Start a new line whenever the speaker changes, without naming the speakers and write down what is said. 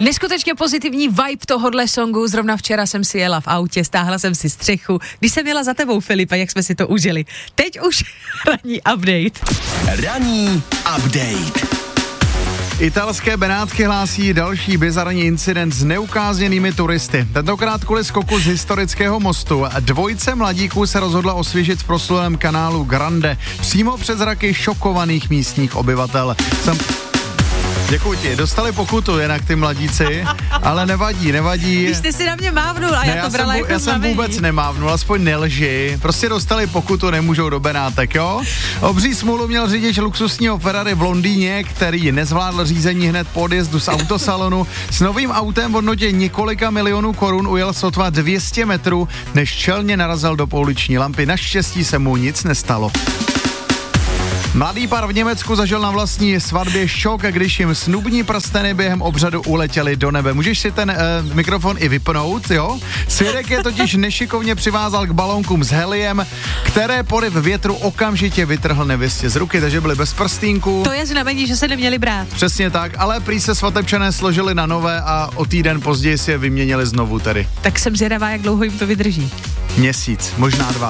Neskutečně pozitivní vibe tohodle songu. Zrovna včera jsem si jela v autě, stáhla jsem si střechu. Když jsem jela za tebou, Filipe, jak jsme si to užili. Teď už ranní update.
Ranní update.
Italské Benátky hlásí další bizarní incident s neukázněnými turisty. Tentokrát kvůli skoku z historického mostu. Dvojice mladíků se rozhodla osvěžit v proslulém kanálu Grande přímo před zraky šokovaných místních obyvatel. Děkuji ti, dostali pokutu jinak ty mladíci, ale nevadí.
Když jsi si na mě mávnul a já to brala jako
já jsem vůbec nemávnul, aspoň nelži. Prostě dostali pokutu, nemůžou do Benátek, jo? Obří smůlu měl řidič luxusního Ferrari v Londýně, který nezvládl řízení hned po odjezdu z autosalonu. S novým autem v hodnotě několika milionů korun ujel sotva 200 metrů, než čelně narazil do pouliční lampy. Naštěstí se mu nic nestalo. Mladý pár v Německu zažil na vlastní svatbě šok, když jim snubní prsteny během obřadu uletěly do nebe. Můžeš si ten mikrofon i vypnout, jo? Svědek je totiž nešikovně přivázal k balónkům s heliem, které poryv větru okamžitě vytrhl nevěstě z ruky, takže byli bez prstínku.
To je znamení, že se neměli brát.
Přesně tak, ale prý se svatebčané složili na nové a o týden později si je vyměnili znovu tedy.
Tak jsem zvědavá, jak dlouho jim to vydrží.
Měsíc, možná 2.